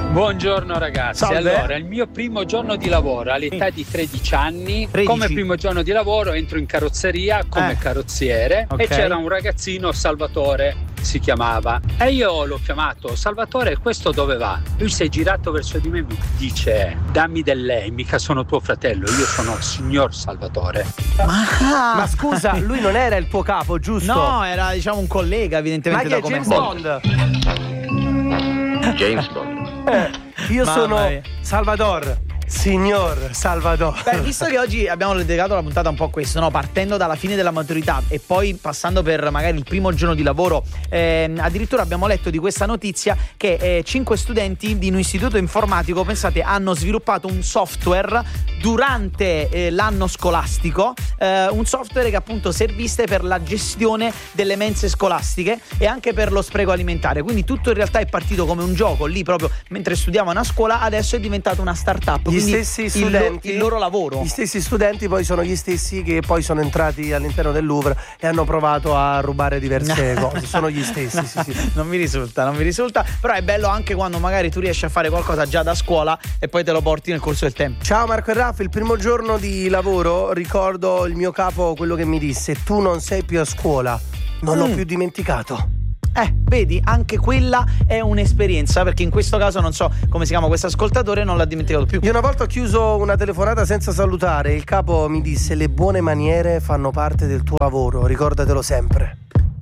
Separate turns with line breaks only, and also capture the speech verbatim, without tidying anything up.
Buongiorno ragazzi.
Salve.
Allora, il mio primo giorno di lavoro all'età di tredici anni,
tredici.
Come primo giorno di lavoro entro in carrozzeria come
Eh.
carrozziere,
Ok.
e c'era un ragazzino, Salvatore si chiamava, e io l'ho chiamato: Salvatore, questo dove va? Lui si è girato verso di me e mi dice: dammi del lei, mica sono tuo fratello, io sono il signor Salvatore.
Ma,
Ma scusa, lui non era il tuo capo, giusto?
no, era diciamo un collega
Ma
evidentemente
chi
da
è
come
James Bond?
James Bond.
Eh, io
Mamma
sono
mia.
Salvador, signor Salvador.
Beh, visto che oggi abbiamo dedicato la puntata un po' a questo, no? Partendo dalla fine della maturità e poi passando per magari il primo giorno di lavoro, ehm, addirittura abbiamo letto di questa notizia che eh, cinque studenti di un istituto informatico, pensate, hanno sviluppato un software durante eh, l'anno scolastico, eh, un software che appunto servisse per la gestione delle mense scolastiche e anche per lo spreco alimentare. Quindi tutto in realtà è partito come un gioco lì proprio mentre studiavano a scuola, adesso è diventato una startup.
Gli
Quindi
stessi
il,
studenti,
il loro lavoro.
Gli stessi studenti poi sono gli stessi che poi sono entrati all'interno del Louvre e hanno provato a rubare diverse cose. Sono gli stessi,
No,
sì, sì.
non mi risulta, non mi risulta. Però è bello anche quando magari tu riesci a fare qualcosa già da scuola e poi te lo porti nel corso del tempo.
Ciao Marco e Raffa, il primo giorno di lavoro ricordo il mio capo quello che mi disse: tu non sei più a scuola. Non
Mm.
l'ho più dimenticato.
Eh, vedi, anche quella è un'esperienza, perché in questo caso non so come si chiama questo ascoltatore, non l'ha dimenticato più.
Io una volta ho chiuso una telefonata senza salutare. Il capo mi disse: le buone maniere fanno parte del tuo lavoro, ricordatelo sempre.